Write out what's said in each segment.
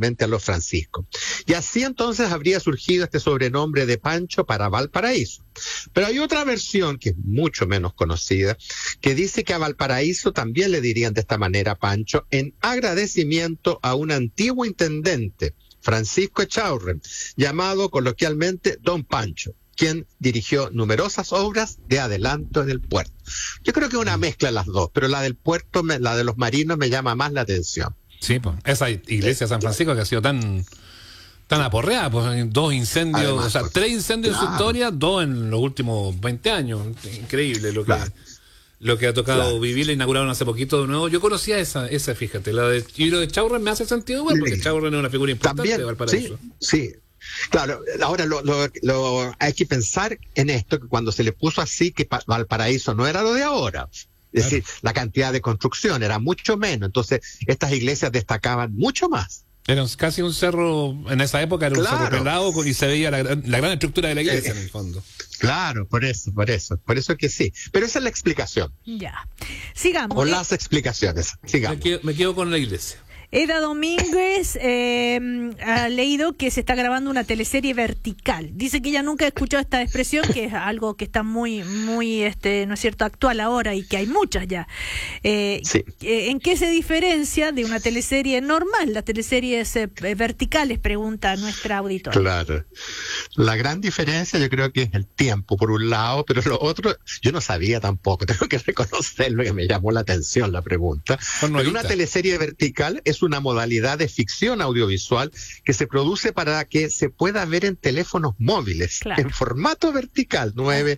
posteriormente a los Francisco. Y así entonces habría surgido este sobrenombre de Pancho para Valparaíso. Pero hay otra versión que es mucho menos conocida, que dice que a Valparaíso también le dirían de esta manera Pancho en agradecimiento a un antiguo intendente, Francisco Echaurren, llamado coloquialmente Don Pancho, quien dirigió numerosas obras de adelanto en el puerto. Yo creo que es una mezcla de las dos, pero la del puerto, la de los marinos, me llama más la atención. Sí, pues esa iglesia de San Francisco que ha sido tan aporreada, pues 2 incendios, además, o sea, 3 incendios en su historia, 2 en los últimos 20 años. Increíble lo que ha tocado vivir. La inauguraron hace poquito de nuevo. Yo conocía esa, fíjate, lo de Echaurren me hace sentido igual, porque Echaurren es una figura importante también, de Valparaíso. Sí. Claro, ahora hay que pensar en esto, que cuando se le puso así, que Valparaíso no era lo de ahora. Es decir, la cantidad de construcción era mucho menos, entonces estas iglesias destacaban mucho más. Era casi un cerro, en esa época era un cerro pelado y se veía la gran estructura de la iglesia en el fondo. Claro, por eso que sí. Pero esa es la explicación. Ya. Sigamos. O las explicaciones. Sigamos. Me quedo con la iglesia. Eda Domínguez ha leído que se está grabando una teleserie vertical. Dice que ella nunca ha escuchado esta expresión, que es algo que está muy, ¿no es cierto?, actual ahora y que hay muchas ya. Sí. ¿En qué se diferencia de una teleserie normal? Las teleseries verticales, pregunta nuestra auditora. Claro. La gran diferencia yo creo que es el tiempo, por un lado, pero lo otro, yo no sabía tampoco, tengo que reconocerlo, que me llamó la atención la pregunta. Pero una teleserie vertical es una modalidad de ficción audiovisual que se produce para que se pueda ver en teléfonos móviles, en formato vertical,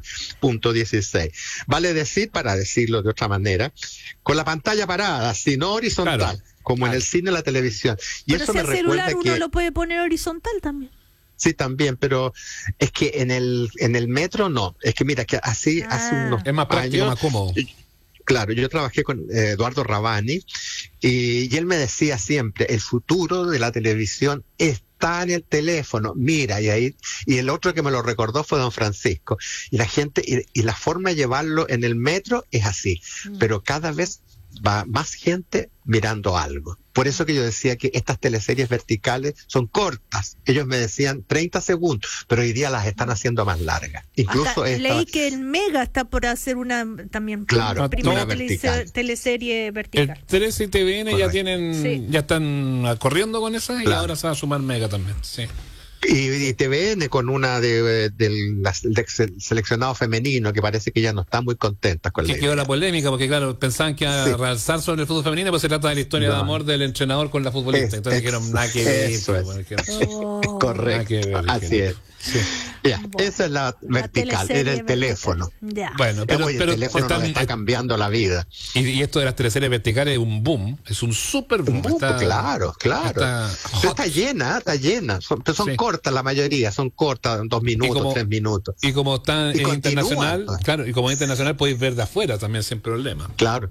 9.16. Vale decir, para decirlo de otra manera, con la pantalla parada, sino horizontal, como en el cine y la televisión. Y pero eso si me el recuerda celular uno lo puede poner horizontal también. Sí, también, pero es que en el metro no. Es que mira, que así hace unos es más práctico, años, más cómodo. Claro, yo trabajé con Eduardo Rabani y él me decía siempre, el futuro de la televisión está en el teléfono, mira, y el otro que me lo recordó fue don Francisco, y la gente, y la forma de llevarlo en el metro es así, pero cada vez va más gente mirando algo. Por eso que yo decía que estas teleseries verticales son cortas. Ellos me decían 30 segundos, pero hoy día las están haciendo más largas. Incluso leí que el Mega está por hacer una también primera teleserie vertical. El 13 y TVN ya tienen, ya están corriendo con esa y ahora se va a sumar Mega también. Sí. Y TVN con una del seleccionado femenino, que parece que ya no está muy contenta con que quedó la polémica, porque claro, pensaban que iba a realzar sobre el fútbol femenino, pues se trata de la historia de amor del entrenador con la futbolista. Entonces dijeron, nada que ver. Eso es. Correcto. Así es. Sí. Ya, esa es la vertical, era el teléfono. Ya. Bueno, pero el teléfono nos está cambiando la vida. Y esto de las teleseries verticales es un boom, es un super boom. Claro. Está llena. Son cortas la mayoría, son cortas, 2 minutos, 3 minutos. Y como está en internacional, claro, y como internacional podéis ver de afuera también sin problema. Claro.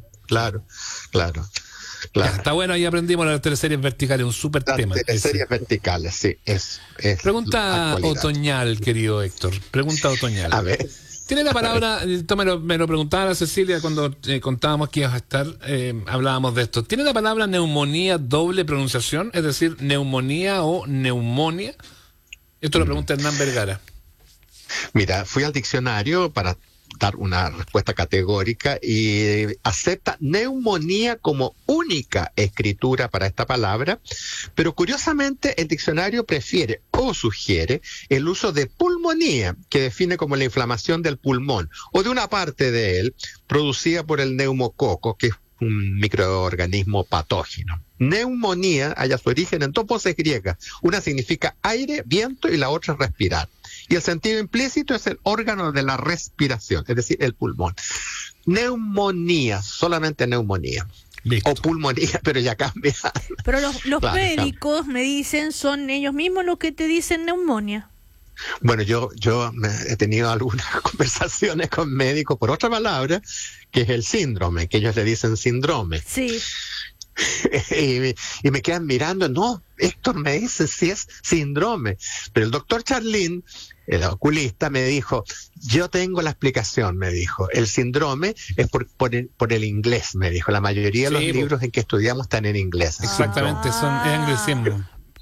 Ya, está bueno, ahí aprendimos las teleseries verticales, un súper tema. Teleseries verticales, sí. Es pregunta otoñal, querido Héctor. Pregunta otoñal. A ver. Tiene la palabra, esto me lo preguntaba la Cecilia cuando contábamos que ibas a estar, hablábamos de esto. ¿Tiene la palabra neumonía doble pronunciación? Es decir, neumonía o neumonía. Esto lo pregunta Hernán Vergara. Mira, fui al diccionario para dar una respuesta categórica y acepta neumonía como única escritura para esta palabra, pero curiosamente el diccionario prefiere o sugiere el uso de pulmonía, que define como la inflamación del pulmón o de una parte de él producida por el neumococo, que es un microorganismo patógeno. Neumonía halla su origen en 2 voces griegas. Una significa aire, viento y la otra respirar. Y el sentido implícito es el órgano de la respiración, es decir, el pulmón. Neumonía, solamente neumonía. Listo. O pulmonía, pero ya cambia. Pero los médicos me dicen, son ellos mismos los que te dicen neumonía. Bueno, yo he tenido algunas conversaciones con médicos por otra palabra, que es el síndrome, que ellos le dicen síndrome. Sí. y me quedan mirando, no, Héctor me dice si es síndrome, pero el doctor Charlín, el oculista, me dijo, yo tengo la explicación, me dijo, el síndrome es por el inglés, me dijo, la mayoría de los libros en que estudiamos están en inglés. Exactamente, es anglicismo.